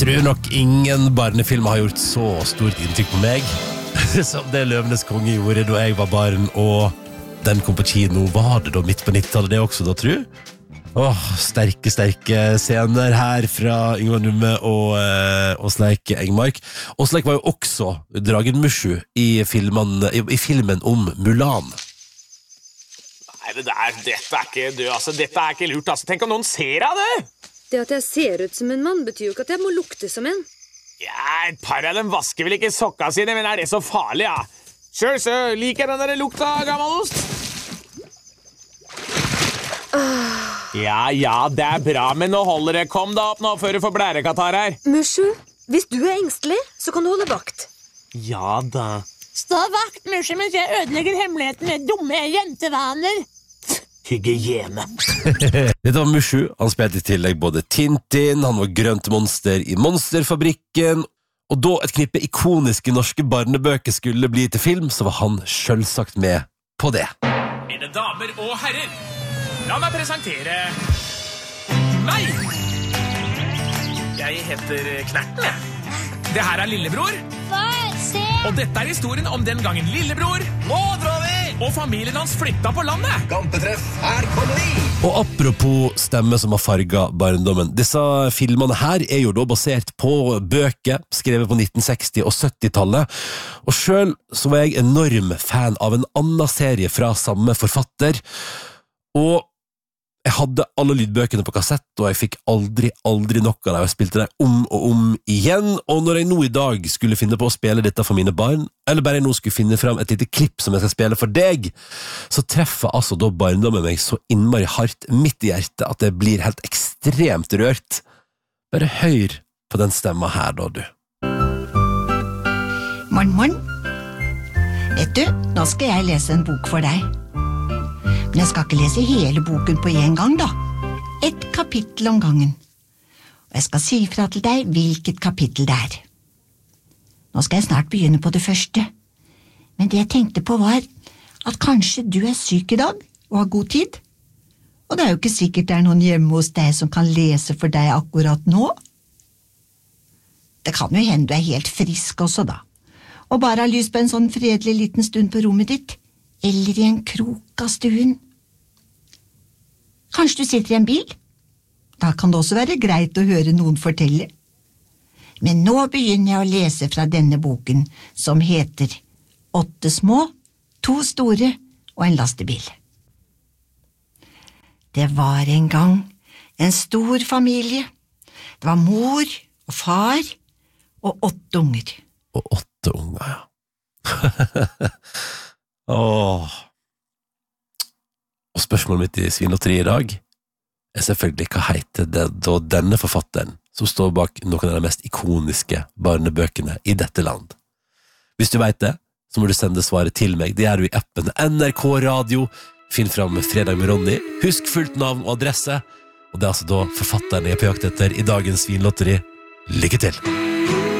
tror nok ingen barnefilm har gjort så stort inntrykk på meg som det Løvenes konge gjorde da jeg var barn, og den kom på kino, var det da midt på 90-tallet det også da, tror? Sterke scener her fra Yngvar Numme og Åsleik Engmark. Åsleik var jo også Dragen Mushu i filmen om Mulan. Nei, dette er ikke lurt, altså. Tenk om noen ser av det! Det at jeg ser ut som en mann betyr jo ikke at jeg må lukte som en. Ja, et par av dem vasker vel ikke sokka sine, men er det så farlig, ja? Selv så liker den der lukta, gammelost. Ja, det er bra, men nå holder det. Kom da opp nå før du får blærekatar her. Mushu, hvis du er engstelig, så kan du holde vakt. Ja da. Stå vakt, Mushu, mens jeg ødelegger hemmeligheten med dumme jentevaner. Hygiene. Dette var Mushu. Han spilte i tillegg både Tintin, han var grønt monster i Monsterfabrikken, og da et knippe ikoniske norske barnebøker skulle bli til film, så var han selvsagt med på det. Mine damer og herrer, la meg presentere meg. Jeg heter Knerten, jeg. Det her er lillebror. Far, se! Og dette er historien om den gangen lillebror Nå drar vi! Og familien hans flytta på landet. Kampetreff, her kommer vi! Og apropos stemme som har farget barndommen, disse filmene her er jo da basert på bøker skrevet på 1960- og 70-tallet, og selv så var jeg enorm fan av en annen serie fra samme forfatter, og jeg hadde alle lydbøkene på kassett, og jeg fikk aldri nok av dem. Jeg spilte dem om og om igjen, og når jeg nå i dag skulle finne på å spille dette for mine barn, eller bare jeg nå skulle finne frem et lite klipp som jeg skal spille for deg, så treffer altså da barndommen meg så innmari hardt midt i hjertet at jeg blir helt ekstremt rørt. Bare hør på den stemma her da, du. Morgen. Vet du, nå skal jeg lese en bok for deg. Men jeg skal ikke lese hele boken på en gang da. Et kapittel om gangen. Og jeg skal si fra til deg hvilket kapittel det er. Nå skal jeg snart begynne på det første. Men det jeg tenkte på var at kanskje du er syk i dag og har god tid. Og det er jo ikke sikkert det er noen hjemme hos deg som kan lese for deg akkurat nå. Det kan jo hende du er helt frisk også da. Og bare har lyst på en sånn fredelig liten stund på rommet ditt. Eller i en krok av stuen. Kanskje du sitter i en bil? Da kan det også være greit å høre noen fortelle. Men nå begynner jeg å lese fra denne boken, som heter 8 små, 2 store og en lastebil. Det var en gang en stor familie. Det var mor og far og 8 unger. Og 8 unger, ja. Og spørsmålet mitt i Svinlotteri i dag er selvfølgelig hva heter det da denne forfatteren som står bak noen av de mest ikoniske barnebøkene i dette land. Hvis du vet det, så må du sende svaret til meg. Det gjør du i appen NRK Radio. Finn fram Fredag med Ronny. Husk fullt navn og adresse. Og det er altså da forfatteren jeg er på jakt etter i dagens Svinlotteri. Lykke til!